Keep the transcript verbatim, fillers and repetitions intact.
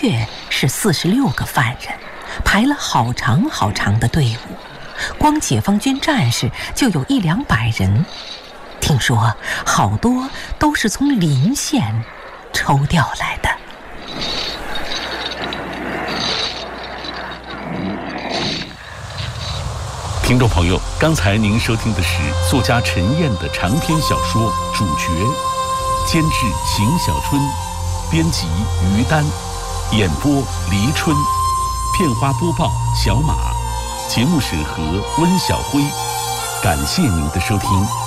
确是四十六个犯人，排了好长好长的队伍，光解放军战士就有一两百人，听说好多都是从邻县抽调来的。 听众朋友，刚才您收听的是作家陈燕的长篇小说《主角》，监制邢小春，编辑于丹，演播黎春，片花播报小马，节目审核温小辉。感谢您的收听。